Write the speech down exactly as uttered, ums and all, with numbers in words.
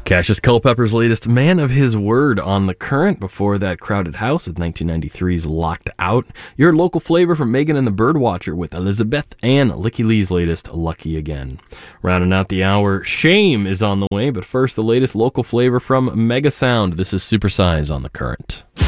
Cassius Culpepper's latest Man of His Word on The Current. Before that, Crowded House with nineteen ninety-three's Locked Out. Your local flavor from Megan and the Birdwatcher with Elizabeth, and Licky Lee's latest, Lucky Again. Rounding out the hour, Shame is on the way, but first, the latest local flavor from Mega Sound. This is Supersize on The Current.